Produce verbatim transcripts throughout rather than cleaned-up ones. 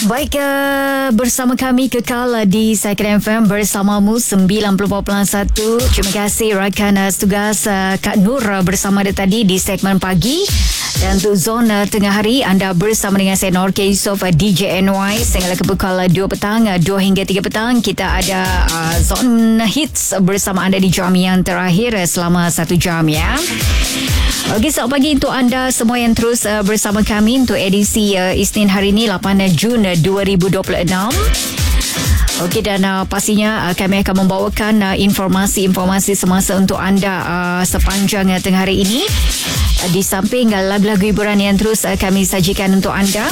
Baik, uh, bersama kami kekal uh, di Cycling F M bersamamu sembilan puluh empat perpuluhan satu. Terima kasih rakan uh, tugas uh, Kak Nur uh, bersama dia tadi di segmen pagi. Dan untuk zona uh, tengah hari, anda bersama dengan saya Norke Yusof, uh, D J N Y. Sehingga ke pukul uh, dua petang, uh, dua hingga tiga petang, kita ada uh, zona hits bersama anda di jam yang terakhir uh, selama satu jam ya. Okey, selamat pagi untuk anda semua yang terus uh, bersama kami untuk edisi uh, Isnin hari ini lapan Jun dua ribu dua puluh enam. Okey, dan uh, pastinya uh, kami akan membawakan uh, informasi-informasi semasa untuk anda uh, sepanjang uh, tengah hari ini. Uh, di samping uh, lagu-lagu hiburan yang terus uh, kami sajikan untuk anda.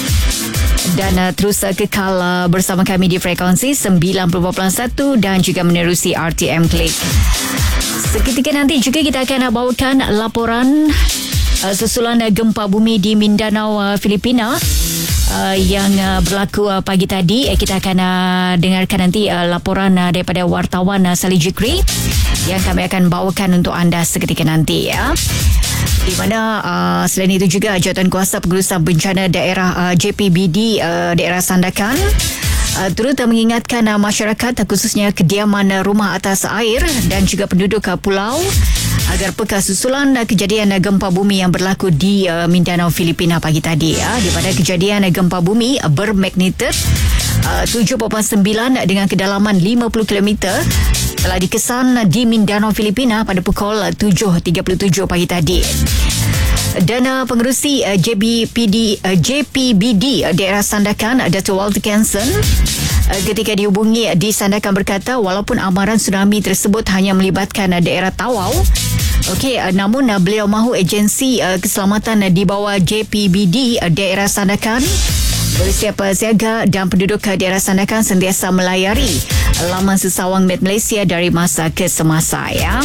Dan uh, terus uh, kekal uh, bersama kami di frekuensi sembilan puluh empat perpuluhan satu dan juga menerusi R T M Click. Seketika nanti juga kita akan bawakan laporan uh, susulan uh, gempa bumi di Mindanao, uh, Filipina uh, yang uh, berlaku uh, pagi tadi. Uh, kita akan uh, dengarkan nanti uh, laporan uh, daripada wartawan uh, Salih Jikri yang kami akan bawakan untuk anda seketika nanti ya. Di mana uh, selain itu juga Jawatankuasa Pengurusan Bencana Daerah uh, J P B D uh, daerah Sandakan Uh, turut uh, mengingatkan uh, masyarakat uh, khususnya kediaman uh, rumah atas air dan juga penduduk uh, pulau agar peka susulan uh, kejadian uh, gempa bumi yang berlaku di uh, Mindanao, Filipina pagi tadi ya, di mana kejadian uh, gempa bumi uh, bermagnitude uh, tujuh perpuluhan sembilan dengan kedalaman lima puluh kilometer telah dikesan uh, di Mindanao, Filipina pada pukul uh, tujuh tiga puluh tujuh pagi tadi. Dan uh, pengerusi uh, J B P D, uh, J P B D uh, daerah Sandakan, uh, Dato' Walter Kenson, uh, ketika dihubungi uh, di Sandakan berkata walaupun amaran tsunami tersebut hanya melibatkan uh, daerah Tawau, okey, uh, namun uh, beliau mahu agensi uh, keselamatan uh, di bawah J P B D uh, daerah Sandakan bersiap uh, siaga dan penduduk uh, daerah Sandakan sentiasa melayari uh, laman sesawang Met Malaysia dari masa ke semasa ya.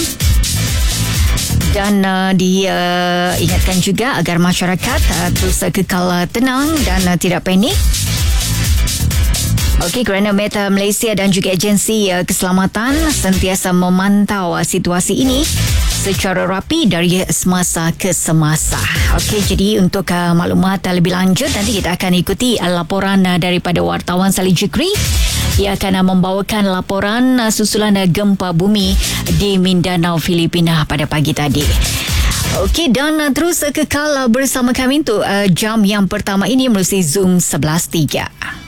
Dan uh, diingatkan uh, juga agar masyarakat uh, terus uh, kekal uh, tenang dan uh, tidak panik. Okey, kerana Met Malaysia dan juga agensi uh, keselamatan sentiasa memantau uh, situasi ini secara rapi dari semasa ke semasa. Okey, jadi untuk uh, maklumat uh, lebih lanjut nanti kita akan ikuti uh, laporan uh, daripada wartawan Salih Jikri. Ia akan uh, membawakan laporan uh, susulan uh, gempa bumi di Mindanao, Filipina pada pagi tadi. Okey, dan uh, terus uh, kekal uh, bersama kami untuk uh, jam yang pertama ini melalui Zoom sebelas tiga.